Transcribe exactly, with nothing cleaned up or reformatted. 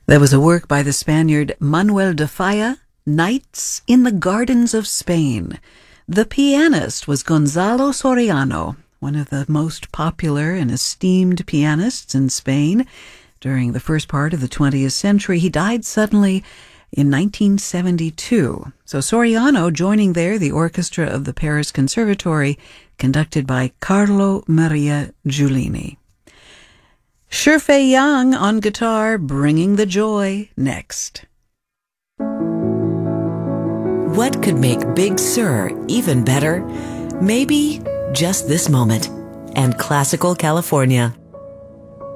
There was a work by the Spaniard Manuel de Falla, Nights in the Gardens of Spain. The pianist was Gonzalo Soriano, one of the most popular and esteemed pianists in Spain. During the first part of the twentieth century, he died suddenly in nineteen seventy-two. So Soriano joining there the orchestra of the Paris Conservatory, conducted by Carlo Maria Giulini. Shifei Yang on guitar, bringing the joy, next. What could make Big Sur even better? Maybe just this moment. And Classical California.